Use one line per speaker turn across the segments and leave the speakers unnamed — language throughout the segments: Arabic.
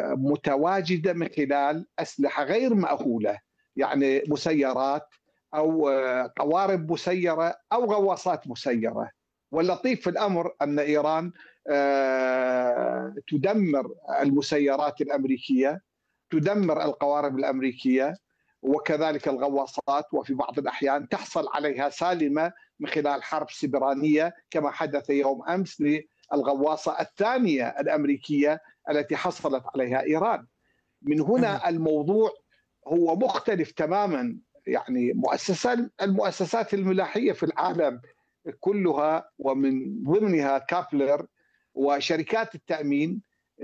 متواجدة من خلال أسلحة غير مأهولة، يعني مسيرات أو قوارب مسيرة أو غواصات مسيرة. واللطيف في الأمر أن إيران تدمر المسيرات الأمريكية، تدمر القوارب الأمريكية، وكذلك الغواصات، وفي بعض الأحيان تحصل عليها سالمة من خلال حرب سبرانية كما حدث يوم أمس للغواصة الثانية الأمريكية التي حصلت عليها إيران. من هنا الموضوع هو مختلف تماما. يعني المؤسسات الملاحية في العالم كلها ومن ضمنها كابلر وشركات التأمين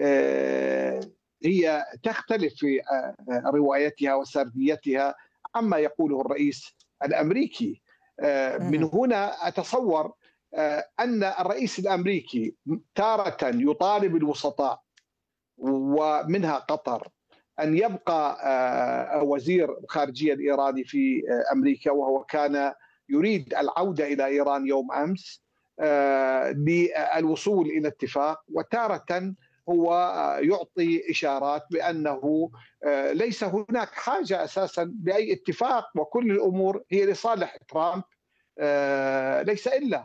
هي تختلف في روايتها وسرديتها عما يقوله الرئيس الأمريكي. من هنا أتصور أن الرئيس الأمريكي تارة يطالب الوسطاء ومنها قطر أن يبقى وزير الخارجية الإيراني في أمريكا، وهو كان يريد العودة إلى إيران يوم أمس للوصول إلى اتفاق، وتارة هو يعطي إشارات بأنه ليس هناك حاجة أساسا لأي اتفاق، وكل الأمور هي لصالح ترامب ليس إلا.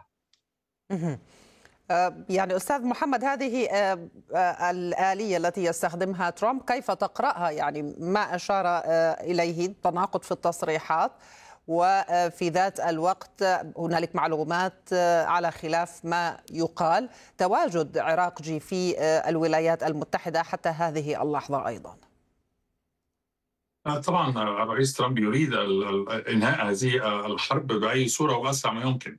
يعني أستاذ محمد، هذه الآلية التي يستخدمها ترامب كيف تقرأها؟ يعني ما أشار إليه تناقض في التصريحات، وفي ذات الوقت هنالك معلومات على خلاف ما يقال تواجد عراقجي في الولايات المتحدة حتى هذه اللحظة أيضا.
طبعا الرئيس ترامب يريد إنهاء هذه الحرب بأي صورة وأسرع ما يمكن.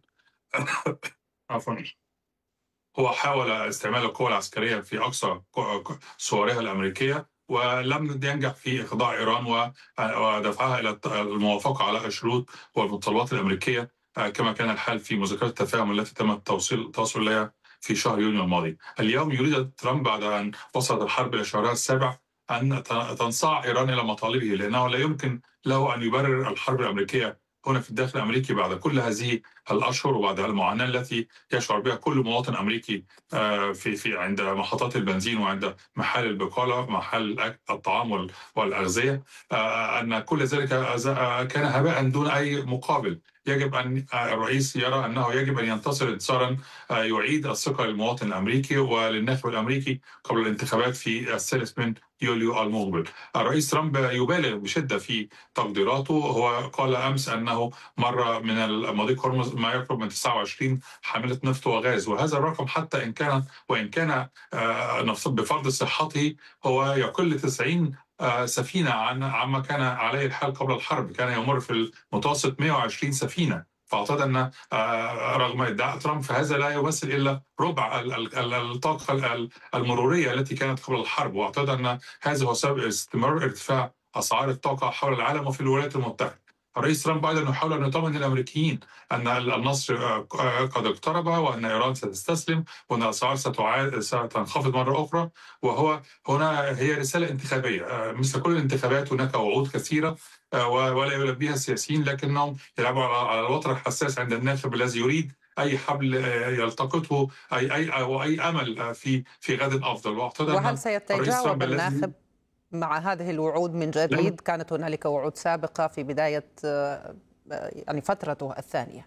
عفوا. هو حاول استعمال القوى العسكرية في أقصى صورها الأمريكية، ولم ينجح في إخضاع إيران ودفعها إلى الموافقة على الشروط والمتطلبات الأمريكية، كما كان الحال في مذكرة التفاهم التي تم التوصل إليها في شهر يونيو الماضي. اليوم يريد ترامب بعد أن وصلت الحرب إلى شهرها السابع أن تنصاع إيران إلى مطالبه، لأنه لا يمكن له أن يبرر الحرب الأمريكية هنا في الداخل الأمريكي بعد كل هذه الأشهر وبعد المعاناة التي يشعر بها كل مواطن أمريكي في عند محطات البنزين وعند محل البقالة، محل الطعام والأغذية، أن كل ذلك كان هباء دون أي مقابل. يجب أن الرئيس يرى أنه يجب أن ينتصر انتصارا يعيد الثقة للمواطن الأمريكي وللناخب الأمريكي قبل الانتخابات في 3 من يوليو المقبل. الرئيس ترامب يبالغ بشدة في تقديراته. هو قال أمس أنه مر من مضيق هرمز ما يقرب من 29 حاملة نفط وغاز، وهذا الرقم حتى وإن كان بفرض صحته هو يقل 90 سفينة عما كان عليه الحال قبل الحرب. كان يمر في المتوسط 120 سفينة، فأعتقد أن رغم ادعاء ترامب فهذا لا يمثل إلا ربع الطاقة المرورية التي كانت قبل الحرب، وأعتقد أن هذا هو سبب استمرار ارتفاع أسعار الطاقة حول العالم وفي الولايات المتحدة. الرئيس ترامب أيضا يحاول أن يطمئن الأمريكيين أن النصر قد اقترب، وأن إيران ستستسلم، وأن الأسعار ستنخفض مرة أخرى. هنا هي رسالة انتخابية، مثل كل الانتخابات هناك وعود كثيرة ولا يلبيها السياسيين، لكنهم يلعبوا على الوتر الحساس عند الناخب الذي يريد أي حبل يلتقطه أي أمل في غد أفضل.
وهل سيتجاوب الناخب مع هذه الوعود من جديد؟ كانت هنالك وعود سابقة في بداية يعني فترته الثانية.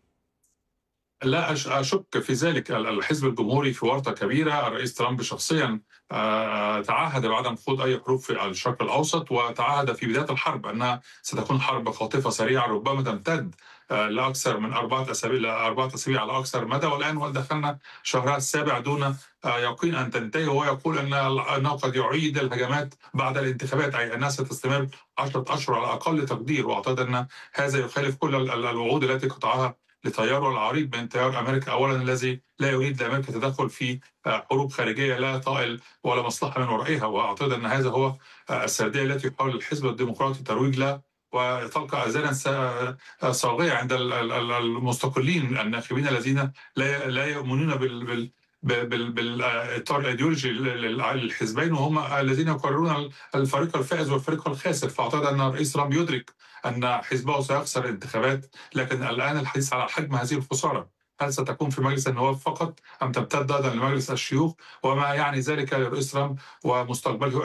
لا أشك في ذلك. الحزب الجمهوري في ورطة كبيرة. الرئيس ترامب شخصيا تعهد بعدم خوض أي حروب في الشرق الأوسط، وتعهد في بداية الحرب أنها ستكون حرب خاطفة سريعة ربما تمتد لأكثر من 4 أسابيع على أكثر مدى، والآن دخلنا شهرها السابع دون يقين أن تنتهي. وهو يقول أنه قد يعيد الهجمات بعد الانتخابات، أي أنها ستستمر 10 أشهر على أقل تقدير. وأعتقد أن هذا يخالف كل الوعود التي قطعها لتياره العريض من تيار أمريكا أولا، الذي لا يريد لأمريكا تدخل في حروب خارجية لا طائل ولا مصلحة من ورائها. وأعتقد أن هذا هو السردية التي يحاول الحزب الديمقراطي الترويج لها، وتلقى أذانا صاغية عند المستقلين الناخبين الذين لا يؤمنون بالإطار الأيديولوجي للحزبين، وهم الذين يقررون الفريق الفائز والفريق الخاسر. فأعتقد أن الرئيس ترامب يدرك أن حزبه سيخسر الانتخابات، لكن الآن الحديث على حجم هذه الخسارة. هل ستكون في مجلس النواب فقط أم تمتد أيضا لمجلس الشيوخ؟ وما يعني ذلك للرئيس ترامب ومستقبله